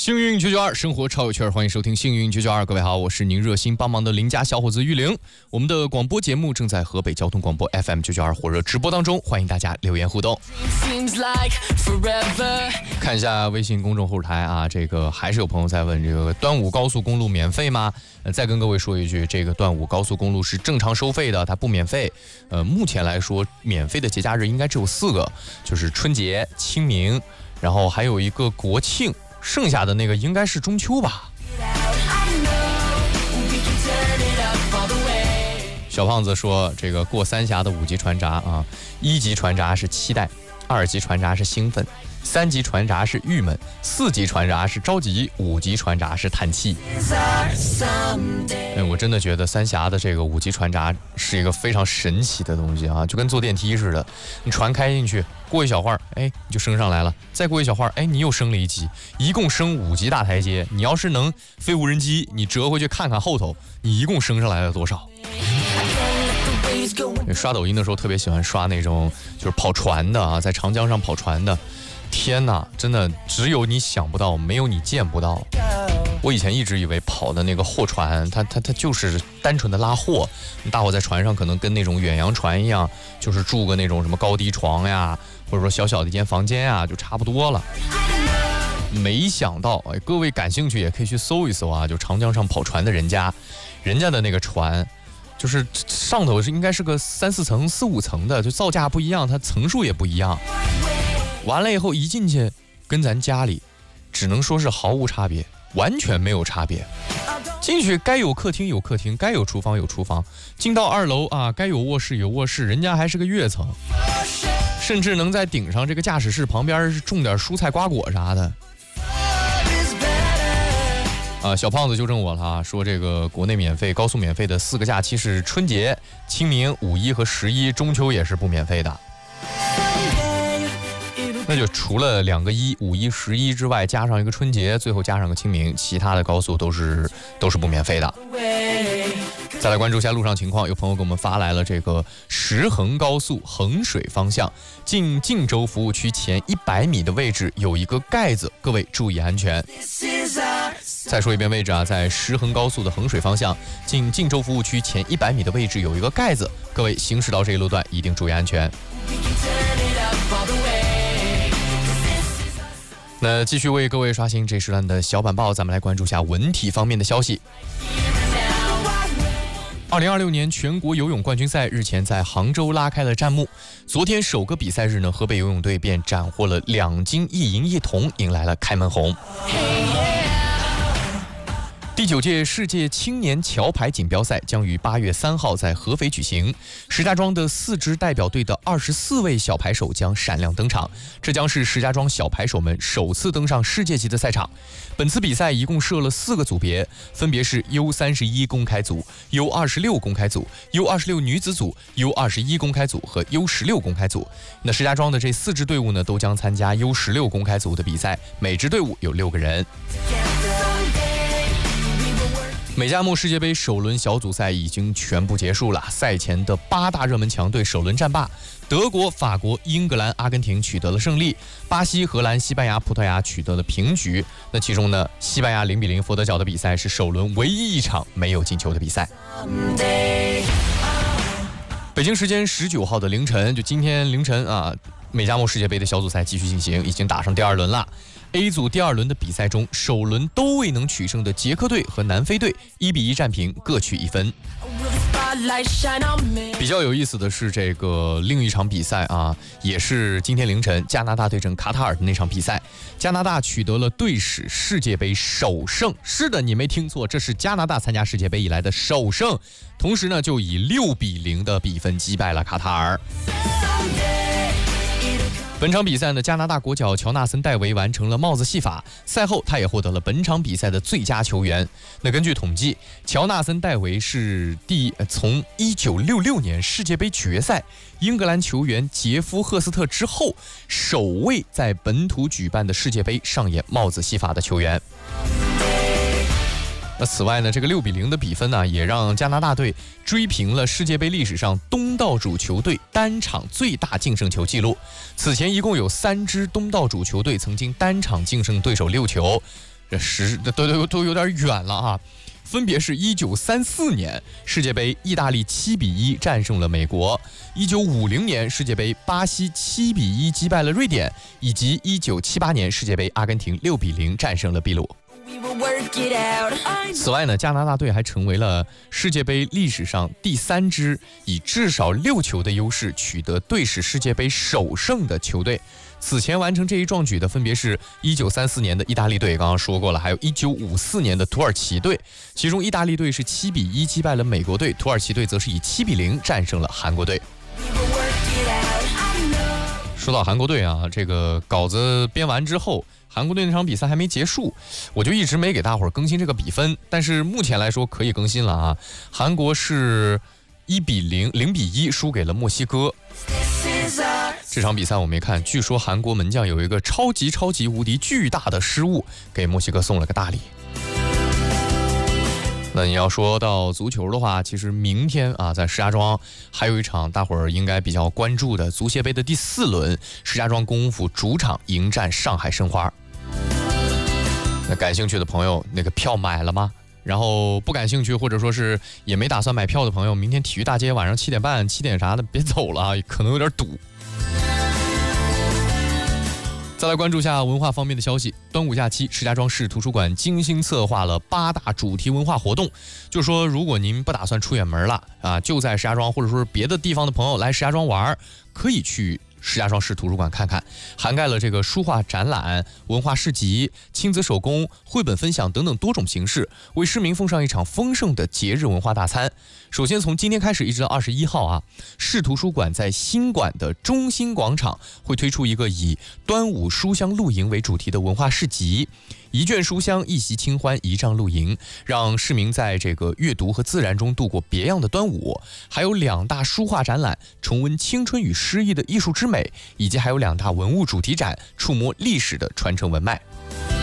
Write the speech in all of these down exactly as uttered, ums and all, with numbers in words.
幸运九九二，生活超有趣儿，欢迎收听幸运九九二。各位好，我是您热心帮忙的邻家小伙子玉玲。我们的广播节目正在河北交通广播 F M 九九二火热直播当中，欢迎大家留言互动。看一下微信公众后台啊，这个还是有朋友在问，这个端午高速公路免费吗？呃，再跟各位说一句，这个端午高速公路是正常收费的，它不免费。呃，目前来说，免费的节假日应该只有四个，就是春节、清明，然后还有一个国庆。剩下的那个应该是中秋吧。小胖子说，这个过三峡的五级船闸啊，一级船闸是期待，二级船闸是兴奋，三级船闸是郁闷，四级船闸是着急，五级船闸是叹气。哎，我真的觉得三峡的这个五级船闸是一个非常神奇的东西啊，就跟坐电梯似的，你船开进去，过一小会儿，哎，你就升上来了，再过一小会儿，哎，你又升了一级，一共升五级大台阶。你要是能飞无人机，你折回去看看后头，你一共升上来了多少？刷抖音的时候特别喜欢刷那种就是跑船的啊，在长江上跑船的，天哪，真的只有你想不到，没有你见不到。我以前一直以为跑的那个货船，它它它就是单纯的拉货，大伙在船上可能跟那种远洋船一样，就是住个那种什么高低床呀，或者说小小的一间房间呀，就差不多了。没想到，哎，各位感兴趣也可以去搜一搜啊，就长江上跑船的人家，人家的那个船，就是上头是应该是个三四层、四五层的，就造价不一样，它层数也不一样。完了以后一进去，跟咱家里只能说是毫无差别。完全没有差别，进去该有客厅有客厅，该有厨房有厨房，进到二楼啊，该有卧室有卧室，人家还是个跃层，甚至能在顶上这个驾驶室旁边种点蔬菜瓜果啥的。啊，小胖子纠正我了啊，说这个国内免费高速免费的四个假期是春节、清明、五一和十一，中秋也是不免费的。那就除了两个一五一十一之外，加上一个春节，最后加上个清明，其他的高速都是都是不免费的。再来关注一下路上情况，有朋友给我们发来了这个石衡高速衡水方向进晋州服务区前一百米的位置有一个盖子，各位注意安全。再说一遍位置啊，在石衡高速的衡水方向进晋州服务区前一百米的位置有一个盖子，各位行驶到这一路段一定注意安全。那继续为各位刷新这时段的小板报，咱们来关注一下文体方面的消息。二零二六年全国游泳冠军赛日前在杭州拉开了战幕。昨天首个比赛日呢，河北游泳队便斩获了两金一银一铜，迎来了开门红。第九届世界青年桥牌锦标赛将于八月三号在合肥举行，石家庄的四支代表队的二十四位小牌手将闪亮登场，这将是石家庄小牌手们首次登上世界级的赛场。本次比赛一共设了四个组别，分别是 U 三十一 公开组、U 二十六 公开组、U 二十六 女子组、U 二十一 公开组和 U 十六 公开组。那石家庄的这四支队伍呢，都将参加 U 十六 公开组的比赛，每支队伍有六个人。美加墨世界杯首轮小组赛已经全部结束了，赛前的八大热门强队首轮战罢，德国、法国、英格兰、阿根廷取得了胜利，巴西、荷兰、西班牙、葡萄牙取得了平局。那其中呢，西班牙零比零佛得角的比赛是首轮唯一一场没有进球的比赛。北京时间十九号的凌晨，就今天凌晨啊，美加墨世界杯的小组赛继续进行，已经打上第二轮了。A 组第二轮的比赛中，首轮都未能取胜的捷克队和南非队一比一战平，各取一分。比较有意思的是，这个另一场比赛啊，也是今天凌晨加拿大对阵卡塔尔的那场比赛，加拿大取得了队史世界杯首胜。是的，你没听错，这是加拿大参加世界杯以来的首胜。同时呢，就以六比零的比分击败了卡塔尔。本场比赛呢，加拿大国脚乔纳森·戴维完成了帽子戏法，赛后他也获得了本场比赛的最佳球员。那根据统计，乔纳森·戴维是第从一九六六年世界杯决赛英格兰球员杰夫·赫斯特之后，首位在本土举办的世界杯上演帽子戏法的球员。那此外呢，这个六比零的比分呢，也让加拿大队追平了世界杯历史上东道主球队单场最大净胜球纪录。此前一共有三支东道主球队曾经单场净胜对手六球， 这时都都都有点远了啊。分别是一九三四年世界杯，意大利七比一战胜了美国；一九五零年世界杯，巴西七比一击败了瑞典；以及一九七八年世界杯，阿根廷六比零战胜了秘鲁。此外呢，加拿大队还成为了世界杯历史上第三支以至少六球的优势取得队史世界杯首胜的球队。此前完成这一壮举的分别是一九三四年的意大利队，刚刚说过了，还有一九五四年的土耳其队。其中意大利队是七比一击败了美国队，土耳其队则是以七比零战胜了韩国队。说到韩国队啊，这个稿子编完之后，韩国队那场比赛还没结束，我就一直没给大伙儿更新这个比分，但是目前来说可以更新了啊。韩国是一比零，零比一输给了墨西哥。这场比赛我没看，据说韩国门将有一个超级超级无敌巨大的失误，给墨西哥送了个大礼。那你要说到足球的话，其实明天啊，在石家庄还有一场大伙儿应该比较关注的足协杯的第四轮，石家庄功夫主场迎战上海申花。那感兴趣的朋友，那个票买了吗？然后不感兴趣或者说是也没打算买票的朋友，明天体育大街晚上七点半、七点啥的别走了啊，可能有点堵。再来关注一下文化方面的消息。端午假期，石家庄市图书馆精心策划了八大主题文化活动。就是说，如果您不打算出远门了啊，就在石家庄或者说是别的地方的朋友来石家庄玩，可以去石家庄市图书馆看看，涵盖了这个书画展览、文化市集、亲子手工、绘本分享等等多种形式，为市民奉上一场丰盛的节日文化大餐。首先从今天开始一直到二十一号啊，市图书馆在新馆的中心广场会推出一个以端午书香露营为主题的文化市集。一卷书香，一席清欢，一帐露营，让市民在这个阅读和自然中度过别样的端午。还有两大书画展览，重温青春与诗意的艺术之美，以及还有两大文物主题展，触摸历史的传承文脉。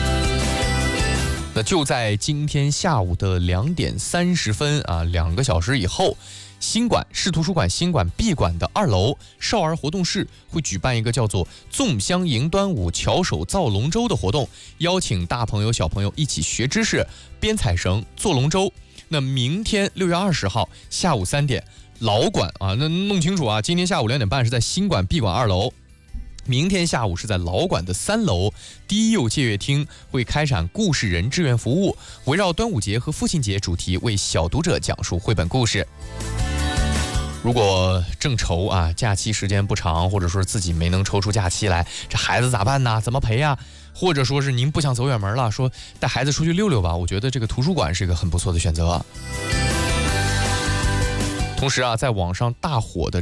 那就在今天下午的两点三十分啊，两个小时以后，新馆市图书馆新馆 B 馆的二楼少儿活动室会举办一个叫做粽香迎端午，巧手造龙舟的活动，邀请大朋友小朋友一起学知识，编彩绳，做龙舟。那明天六月二十号下午三点，老馆啊，那弄清楚啊，今天下午两点半是在新馆 B 馆二楼。明天下午是在老馆的三楼第一幼借阅厅会开展故事人志愿服务，围绕端午节和父亲节主题为小读者讲述绘本故事。如果正愁啊假期时间不长，或者说自己没能抽出假期来，这孩子咋办呢？怎么陪呀？或者说是您不想走远门了，说带孩子出去溜溜吧，我觉得这个图书馆是一个很不错的选择。同时啊，在网上大火的